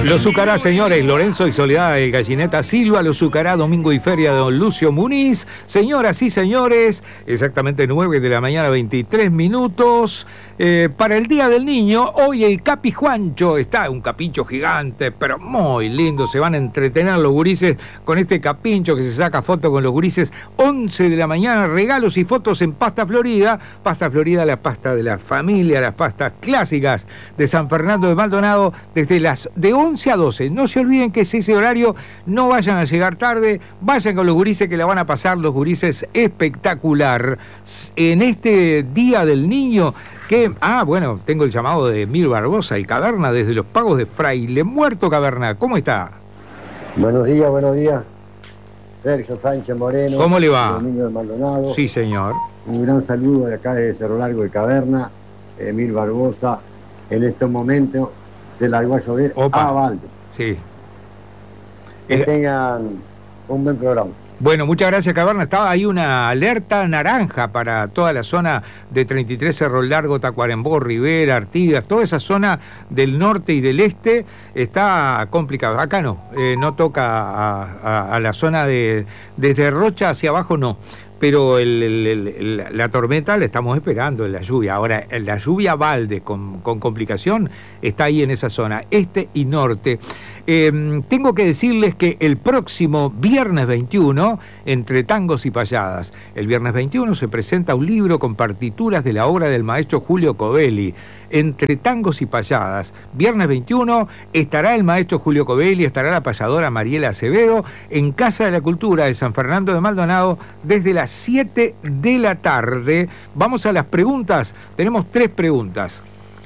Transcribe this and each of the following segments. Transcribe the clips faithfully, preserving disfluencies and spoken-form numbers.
Lo Zucará, señores, Lorenzo y Soledad de Gallineta Silva, Lo Zucará, Domingo y Feria de Don Lucio Muniz. Señoras y señores, exactamente nueve de la mañana, veintitrés minutos. Eh, para el Día del Niño, hoy el Capi Juancho, está un capincho gigante, pero muy lindo. Se van a entretener los gurises con este capincho que se saca foto con los gurises. once de la mañana, regalos y fotos en Pasta Florida. Pasta Florida, la pasta de la familia, las pastas clásicas de San Fernando de Maldonado, desde las de once a doce. No se olviden que es ese horario, no vayan a llegar tarde, vayan con los gurises que la van a pasar los gurises espectacular. En este Día del Niño, que, ah, bueno, tengo el llamado de Emil Barbosa, el Caverna, desde los Pagos de Fraile Muerto. Caverna, ¿cómo está? Buenos días, buenos días. Sergio Sánchez Moreno. ¿Cómo le va? Domingo de Maldonado. Sí, señor. Un gran saludo de acá de Cerro Largo de Caverna. Emil Barbosa, en estos momentos se largó a llover Opa. a balde. Sí. Que Eh, tengan un buen programa. Bueno, muchas gracias, Caverna. Estaba ahí una alerta naranja para toda la zona de treinta y tres, Cerro Largo, Tacuarembó, Rivera, Artigas, toda esa zona del norte y del este está complicado. Acá no, eh, no toca a, a, a la zona de desde Rocha hacia abajo, no. Pero el, el, el, la tormenta la estamos esperando en la lluvia. Ahora, la lluvia balde con, con complicación está ahí en esa zona, este y norte. Eh, tengo que decirles que el próximo viernes veintiuno, entre tangos y payadas, el viernes veintiuno se presenta un libro con partituras de la obra del maestro Julio Covelli. Entre tangos y payadas, viernes veintiuno, estará el maestro Julio Covelli, estará la payadora Mariela Acevedo en Casa de la Cultura de San Fernando de Maldonado desde las siete de la tarde. Vamos a las preguntas. Tenemos tres preguntas.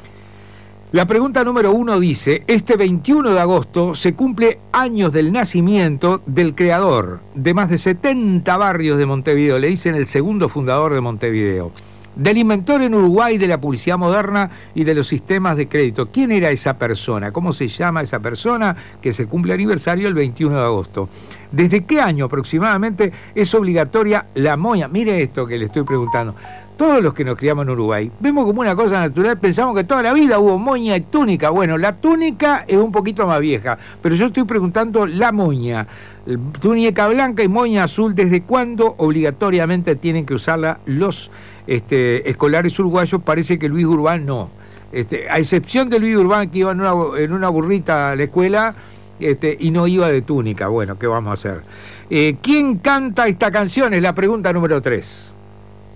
La pregunta número uno dice: este veintiuno de agosto se cumple años del nacimiento del creador de más de setenta barrios de Montevideo. Le dicen el segundo fundador de Montevideo. Del inventor en Uruguay de la publicidad moderna y de los sistemas de crédito. ¿Quién era esa persona? ¿Cómo se llama esa persona que se cumple aniversario el veintiuno de agosto? ¿Desde qué año aproximadamente es obligatoria la moña? Mire esto que le estoy preguntando. Todos los que nos criamos en Uruguay vemos como una cosa natural, pensamos que toda la vida hubo moña y túnica. Bueno, la túnica es un poquito más vieja, pero yo estoy preguntando la moña. Túnica blanca y moña azul, ¿desde cuándo obligatoriamente tienen que usarla los este, escolares uruguayos? Parece que Luis Urbán no. Este, a excepción de Luis Urbán, que iba en una, en una burrita a la escuela este, y no iba de túnica. Bueno, ¿qué vamos a hacer? Eh, ¿Quién canta esta canción? Es la pregunta número tres.